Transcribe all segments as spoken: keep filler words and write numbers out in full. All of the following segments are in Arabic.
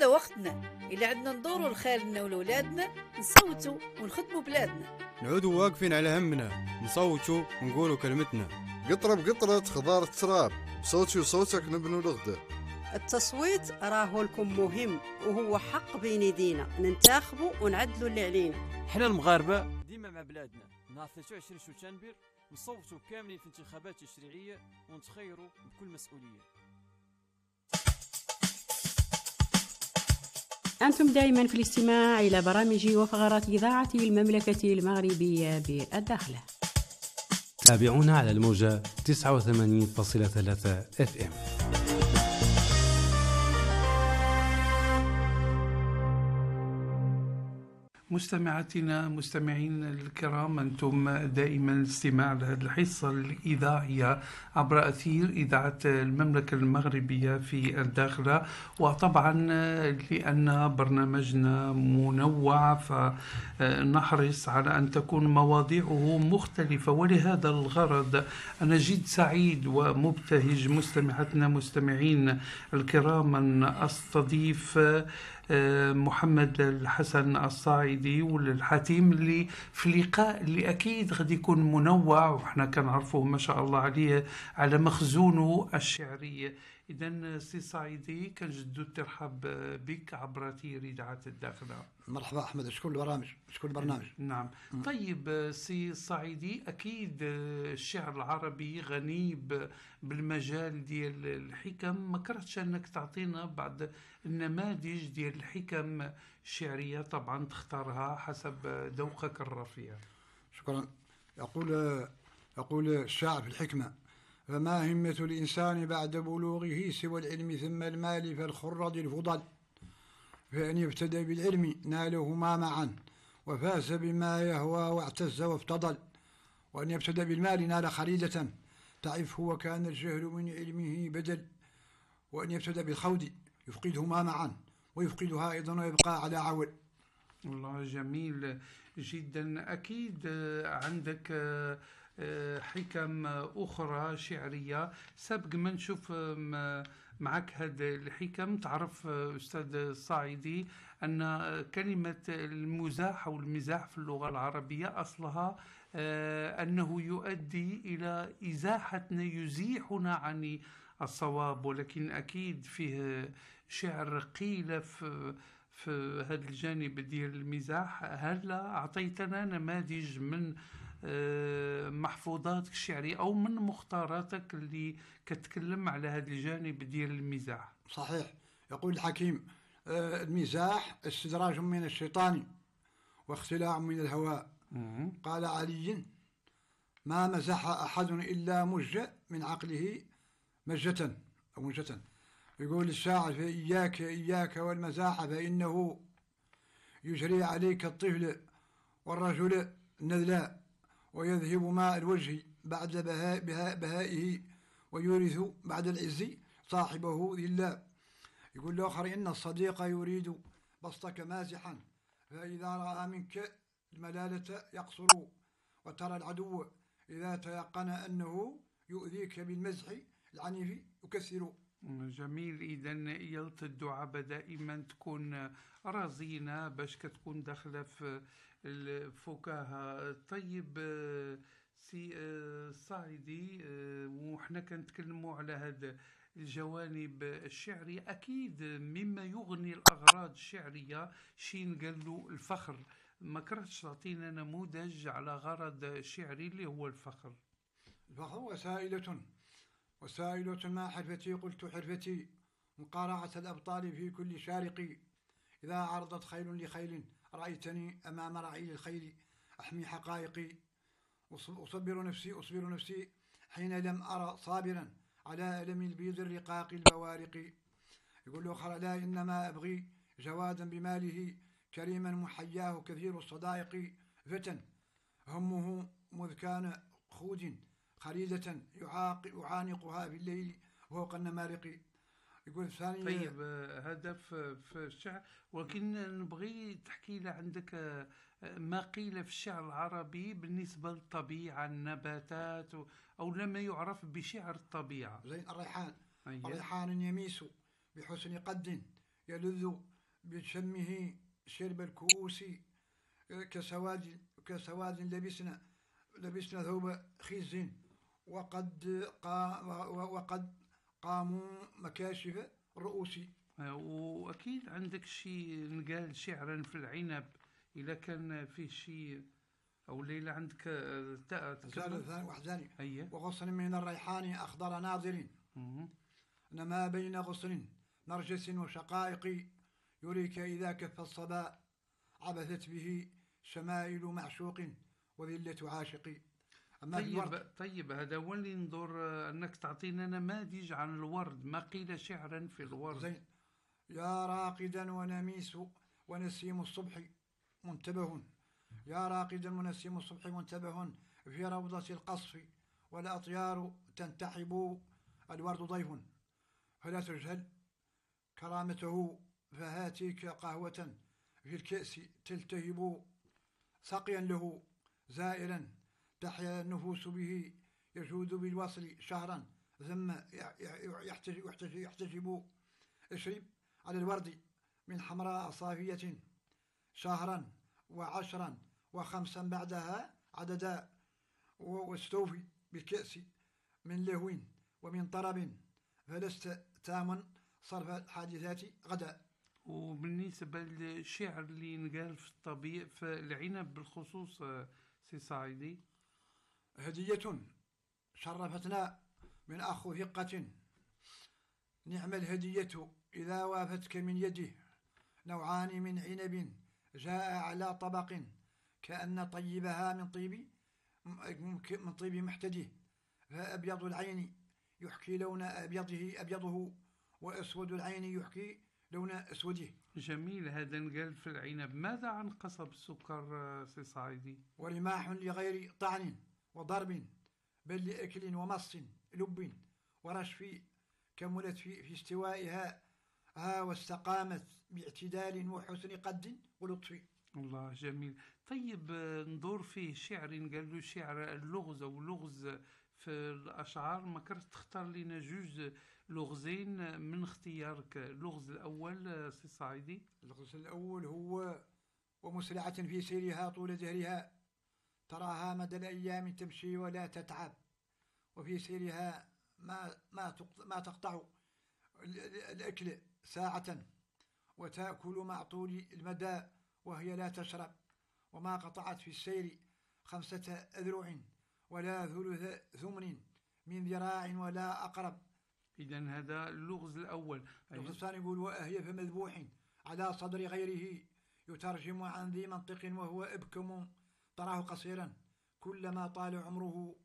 هذا وقتنا اللي عندنا ندوروا لخالنا ولولادنا، نصوتوا ونخدموا بلادنا، نعودوا واقفين على همنا، نصوتوا ونقولوا كلمتنا. قطرة بقطرة خضار تراب، صوتي وصوتك نبنوا الغدا. التصويت راهو لكم مهم، وهو حق بين يدينا ننتخبوا ونعدلوا اللي علينا. حنا المغاربة ديما مع بلادنا، نهار ثلاثة وعشرين شتنبر نصوتوا كاملين في انتخابات تشريعية ونتخيروا بكل مسؤولية. أنتم دائما في الاستماع إلى برامج وفقرات إذاعة المملكة المغربية بالداخلة. تابعونا على الموجة تسعة وثمانين فاصلة ثلاثة اف ام. مستمعاتنا مستمعين الكرام، أنتم دائما الاستماع لهذه الحصة الإذاعية عبر أثير إذاعة المملكة المغربية في الداخلة. وطبعا لأن برنامجنا منوع فنحرص على أن تكون مواضيعه مختلفة، ولهذا الغرض أنا جد سعيد ومبتهج مستمعاتنا مستمعين الكرام أن أستضيف محمد الحسن الصاعدي والحاتم اللي في لقاء اللي أكيد غادي يكون منوع، وإحنا كنعرفوه ما شاء الله عليه على مخزونه الشعري. إذن سي صاعدي كنجدو الترحاب بك عبر أثير إذاعة الداخلة. مرحبا أحمد، شكون البرامج شكون البرنامج. نعم. طيب سي صاعدي، أكيد الشعر العربي غني بالمجال ديال الحكم، ما كرهتش أنك تعطينا بعض النماذج ديال الحكم الشعرية، طبعا تختارها حسب ذوقك الرفيع. شكرا. يقول يقول الشاعر في الحكمة: فما همة الإنسان بعد بلوغه سوى العلم ثم المال فالخرد الفضل، فإن يبتدى بالعلم نالهما معا وفاز بما يهوى واعتز وافتضل، وأن يبتدى بالمال نال خريدة تعفه وكان الجهل من علمه بدل، وأن يبتدى بالخوض يفقدهما معا ويفقدها أيضا ويبقى على عول. والله جميل جدا. أكيد عندك حكم أخرى شعرية. سابق ما نشوف معك هذه الحكم، تعرف أستاذ الصاعدي أن كلمة المزاح أو المزاح في اللغة العربية أصلها أنه يؤدي إلى إزاحتنا، يزيحنا عن الصواب، ولكن أكيد فيه شعر قيل في في هذا الجانب ديال المزاح. هل أعطيتنا نماذج من محفوظاتك الشعرية أو من مختاراتك اللي كتكلم على هذا الجانب ديال المزاح؟ صحيح. يقول الحكيم: المزاح استدراج من الشيطان واختلاع من الهواء. قال علي: ما مزح أحد إلا مج من عقله مجة أو مجة. يقول الشاعر: فإياك إياك والمزاح فإنه يجري عليك الطفل والرجل نذلا، ويذهب ماء الوجه بعد بهاء بهاء بهائه، ويورث بعد العز صاحبه ذلا. يقول الآخر: إن الصديق يريد بسطك مازحا، فإذا رأى منك الملالة يقصر، وترى العدو إذا تيقن أنه يؤذيك بالمزح العنيف يكسر. جميل. إذن يلت الدعابة دائما تكون رزينة باش كتكون داخلة في الفكاهة. طيب سي صاعدي، وحنا كنتكلموا على هذا الجوانب الشعري، أكيد مما يغني الأغراض الشعرية شين قالوا الفخر. ما كرهتش تعطينا نموذج على غرض شعري اللي هو الفخر؟ الفخر وسائلة وسائلة ما حرفتي قلت حرفتي، مقارعة الأبطال في كل شارق، إذا عرضت خيل لخيل رأيتني أمام رعيل الخيل أحمي حقائقي، أصبر نفسي أصبر نفسي حين لم أرى صابرا على ألم البيض الرقاق البوارق. يقول آخر: لا إنما أبغي جوادا بماله كريما محياه كثير الصدائق، فتى همه مذ كان خود خريدة يعانقها في الليل فوق النمارق. يقول الثاني. طيب هذا في الشعر، ولكن نبغي تحكي لي عندك ما قيل في الشعر العربي بالنسبة للطبيعة، النباتات، أو لما يعرف بشعر الطبيعة. زين. الريحان. أيه. الريحان يميس بحسن قد يلذ بشمه شرب الكؤوس كسواد كسواد لبسنا لبسنا ثوب خز وقد قا وقد قاموا مكاشف الرؤوس. وأكيد عندك شيء نقال شعرا في العنب إذا كان فيه شيء أو ليلة عندك ثاني واحد ثاني. وغصن من الريحان أخضر ناظر نما بين غصن نرجس وشقائق يريك إذا كف الصبا عبثت به شمائل معشوق وذلة عاشق. أما طيب, طيب هذا هو اللي نظر أنك تعطينا نماذج عن الورد، ما قيل شعرا في الورد. زين. يا راقدا ونميس ونسيم الصبح منتبه، يا راقدا ونسيم الصبح منتبه في روضة القصف والأطيار تنتحب الورد ضيف فلا تجهل كرامته فهاتيك قهوة في الكأس تلتهب سقيا له زائرا تحيا النفوس به يجود بالوصل شهرا ثم يحتجب, يحتجب اشرب على الورد من حمراء صافية شهرا وعشرا وخمسا بعدها عددا واستوفي بالكأس من لهو ومن طرب فلست تاما صرف الحادثات غدا. وبالنسبة للشعر اللي نقال في الطبيعة في العنب بالخصوص سي صاعدي، هدية شرفتنا من أخو ثقة نعم الهدية إذا وافتك من يده نوعان من عنب جاء على طبق كأن طيبها من طيب من طيب محتده فأبيض العين يحكي لون أبيضه أبيضه وأسود العين يحكي لون أسوده. جميل. هذا نقال في العنب. ماذا عن قصب السكر سي صاعدي؟ ورماح لغير طعن وضرب بل لأكل ومص لب ورشف كملت في, في استوائها ها واستقامت باعتدال وحسن قد ولطف. الله جميل. طيب ندور فيه شعر قال له شعر اللغز أو لغز في الأشعار، ما كرت تختار لنا جوج لغزين من اختيارك. اللغز الأول سي صاعدي. اللغز الأول هو ومسرعة في سيرها طول دهرها تراها مدى الأيام تمشي ولا تتعب وفي سيرها ما ما ما تقطع الأكل ساعة وتأكل مع طول المدى وهي لا تشرب وما قطعت في السير خمسة أذرع ولا ثلث ثمن من ذراع ولا أقرب. إذن هذا اللغز الأول. اللغز الثاني يقول وأهي فمذبوح على صدر غيره يترجم عن ذي منطق وهو إبكم تراه قصيرا كلما طال عمره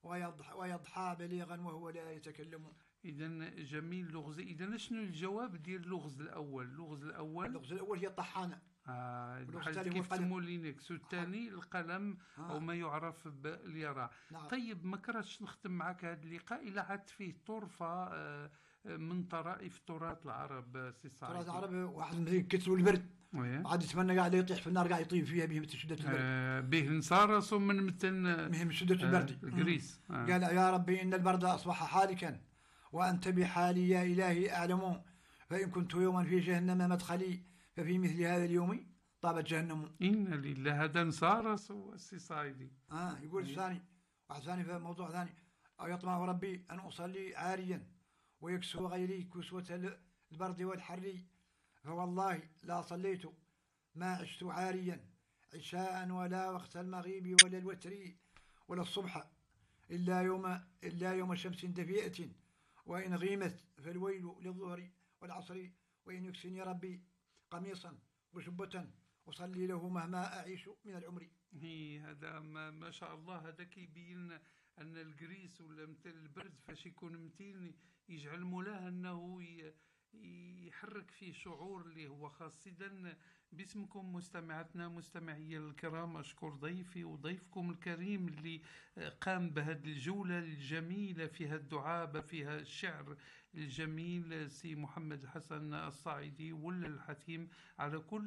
ويضحى بليغا وهو لا يتكلم. إذن جميل لغز. إذن شنو الجواب ديال اللغز الأول؟ اللغز الأول اللغز الأول هي الطحانة. آه كيف تسمو لينكس، والثاني القلم آه. أو ما يعرف باليرع. نعم. طيب ما كرهتش نختم معك هذا اللقاء إلا عاد فيه طرفة آه من طرائف تراث العرب سي صاعدي. تراث العرب واحد من كتلو البرد عاد يتمنى قاعد يطيح في النار قاعد يطيب فيها به من شدة البرد. آه به نصارص من متن من شدة البرد. آه الجريس. آه. قال يا ربي إن البرد أصبح حالكا وأنت بحالي يا إلهي أعلم فإن كنت يوما في جهنم مدخلي ففي مثل هذا اليوم طابت جهنم. إن لله هذا نصارص والسي صاعدي. آه يقول الثاني واحد ثاني في موضوع ثاني أو يطمع ربي أن أصلي عاريا ويكسو غيري كسوة البرد والحر فوالله لا صليت ما عشت عاريا عشاء ولا وقت المغيب ولا الوتر ولا الصبح إلا يوم إلا يوم شمس دفيئة وإن غيمت فالويل للظهر والعصر وإن يكسني ربي قميصا وشبة وصلي له مهما أعيش من العمر. هي هذا ما, ما شاء الله. هذا كيبين أن الجريس ولا مثل البرد فاش يكون متين يجعل مولاه أنه يحرك فيه شعور اللي هو خاص. إذن باسمكم مستمعتنا مستمعي الكرام أشكر ضيفي وضيفكم الكريم اللي قام بهذه الجولة الجميلة فيها الدعابة فيها الشعر الجميل سي محمد الحسن الصاعدي ولا الحتيم على كل